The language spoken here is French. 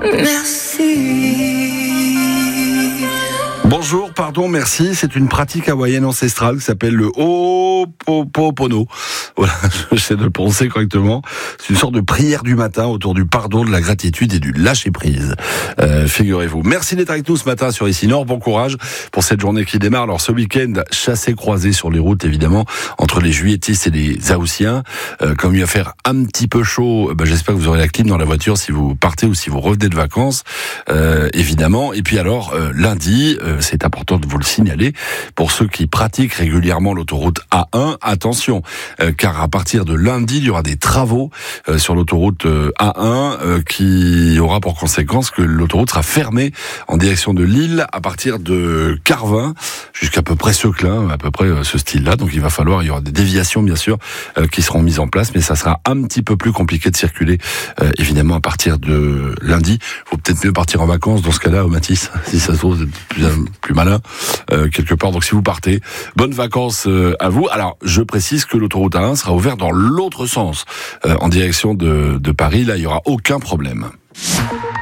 Bonjour, pardon, merci. C'est une pratique hawaïenne ancestrale qui s'appelle le Ho'oponopono. Voilà, j'essaie de le prononcer correctement. C'est une sorte de prière du matin autour du pardon, de la gratitude et du lâcher-prise. Figurez-vous. Merci d'être avec nous ce matin sur Ici Nord. Bon courage pour cette journée qui démarre. Alors ce week-end, chassé-croisé sur les routes, évidemment, entre les Juilletistes et les Haussiens. Comme il va faire un petit peu chaud, j'espère que vous aurez la clim dans la voiture si vous partez ou si vous revenez de vacances, évidemment. Et puis alors, lundi, c'est important de vous le signaler, pour ceux qui pratiquent régulièrement l'autoroute A1, attention, car à partir de lundi, il y aura des travaux sur l'autoroute A1 qui aura pour conséquence que l'autoroute sera fermée en direction de Lille à partir de Carvin jusqu'à peu près Seclin, à peu près ce style-là. Donc il y aura des déviations bien sûr qui seront mises en place, mais ça sera un petit peu plus compliqué de circuler évidemment à partir de lundi. Faut peut-être mieux partir en vacances dans ce cas-là au Matisse, si ça se trouve vous êtes plus malin quelque part. Donc si vous partez, bonnes vacances à vous. Alors je précise que l'autoroute A1 sera ouverte dans l'autre sens, en direction de Paris. Là il y aura aucun problème.